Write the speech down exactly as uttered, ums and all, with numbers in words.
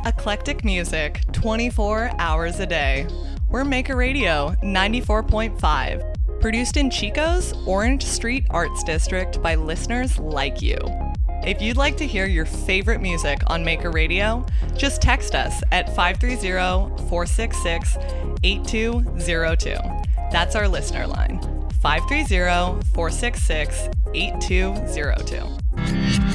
Eclectic music, twenty-four hours a day. We're Maker Radio, ninety-four point five. Produced in Chico's Orange Street Arts District by listeners like you. If you'd like to hear your favorite music on Maker Radio, just text us at five three zero, four six six, eight two zero two. That's our listener line, five three zero, four six six, eight two zero two.